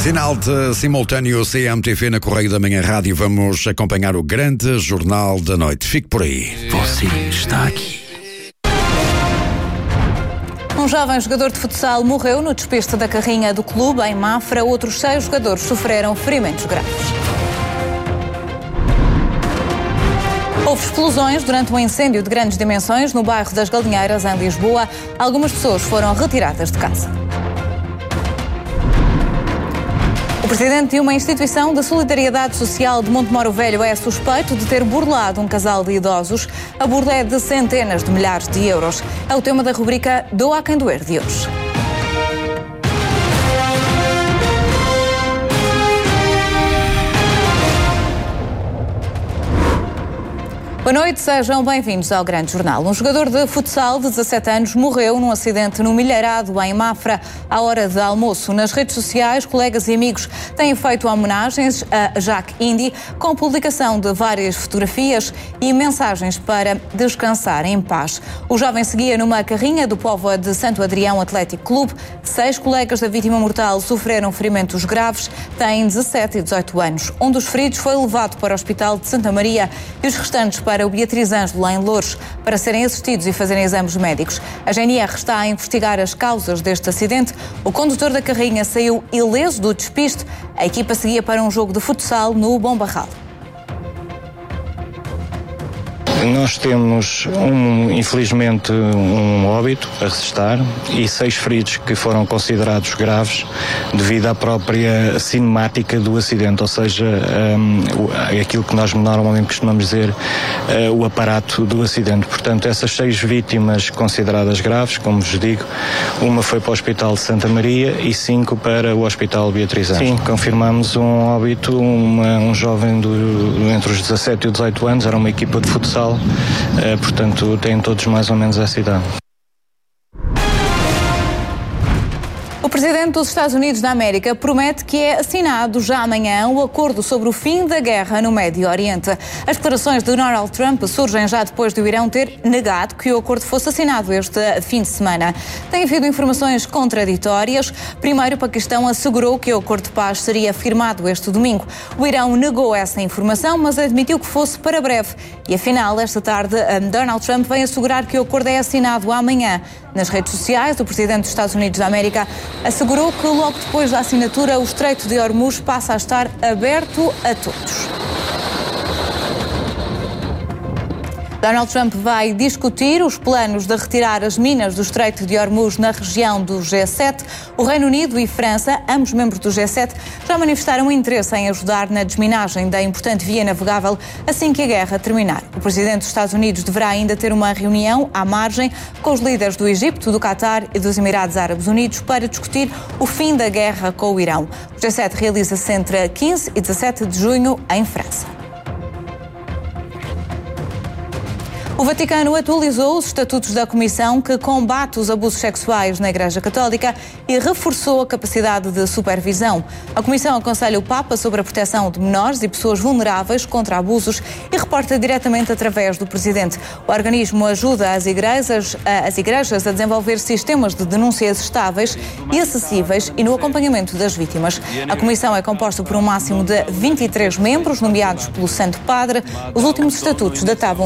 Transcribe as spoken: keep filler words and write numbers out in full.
Sinal de simultâneo C M T V na Correio da Manhã Rádio. Vamos acompanhar o grande jornal da noite. Fique por aí. Você está aqui. Um jovem jogador de futsal morreu no despiste da carrinha do clube em Mafra. Outros seis jogadores sofreram ferimentos graves. Houve explosões durante um incêndio de grandes dimensões no bairro das Galinheiras, em Lisboa. Algumas pessoas foram retiradas de casa. O presidente de uma instituição de solidariedade social de Montemoro Velho é suspeito de ter burlado um casal de idosos. A burla é de centenas de milhares de euros. É o tema da rubrica Doa a quem doer de hoje. Boa noite, sejam bem-vindos ao Grande Jornal. Um jogador de futsal de dezassete anos morreu num acidente no Milheirado, em Mafra, à hora de almoço. Nas redes sociais, colegas e amigos têm feito homenagens a Jack Indy, com publicação de várias fotografias e mensagens para descansar em paz. O jovem seguia numa carrinha do Póvoa de Santo Adrião Atlético Clube. Seis colegas da vítima mortal sofreram ferimentos graves, têm dezassete e dezoito anos. Um dos feridos foi levado para o Hospital de Santa Maria e os restantes para para o Beatriz Ângelo, em Louros, para serem assistidos e fazerem exames médicos. A G N R está a investigar as causas deste acidente. O condutor da carrinha saiu ileso do despiste. A equipa seguia para um jogo de futsal no Bom Barral. Nós temos, um, infelizmente, um óbito a registrar e seis feridos que foram considerados graves devido à própria cinemática do acidente, ou seja, um, aquilo que nós normalmente costumamos dizer, uh, o aparato do acidente. Portanto, essas seis vítimas consideradas graves, como vos digo, uma foi para o Hospital de Santa Maria e cinco para o Hospital Beatriz Ângelo. Sim, confirmamos um óbito, uma, um jovem do, entre os dezassete e os dezoito anos, era uma equipa de futsal. Uh, portanto, têm todos mais ou menos essa idade. O presidente dos Estados Unidos da América promete que é assinado já amanhã o acordo sobre o fim da guerra no Médio Oriente. As declarações de Donald Trump surgem já depois de o Irão ter negado que o acordo fosse assinado este fim de semana. Tem havido informações contraditórias. Primeiro, o Paquistão assegurou que o acordo de paz seria firmado este domingo. O Irão negou essa informação, mas admitiu que fosse para breve. E afinal, esta tarde, Donald Trump vem assegurar que o acordo é assinado amanhã. Nas redes sociais, o presidente dos Estados Unidos da América assegurou que logo depois da assinatura o Estreito de Hormuz passa a estar aberto a todos. Donald Trump vai discutir os planos de retirar as minas do Estreito de Hormuz na região do G sete. O Reino Unido e França, ambos membros do G sete, já manifestaram interesse em ajudar na desminagem da importante via navegável assim que a guerra terminar. O presidente dos Estados Unidos deverá ainda ter uma reunião à margem com os líderes do Egito, do Catar e dos Emirados Árabes Unidos para discutir o fim da guerra com o Irão. O G sete realiza-se entre quinze e dezassete de junho em França. O Vaticano atualizou os estatutos da Comissão que combate os abusos sexuais na Igreja Católica e reforçou a capacidade de supervisão. A Comissão aconselha o Papa sobre a proteção de menores e pessoas vulneráveis contra abusos e reporta diretamente através do Presidente. O organismo ajuda as igrejas, as igrejas a desenvolver sistemas de denúncias estáveis e acessíveis e no acompanhamento das vítimas. A Comissão é composta por um máximo de vinte e três membros, nomeados pelo Santo Padre. Os últimos estatutos datavam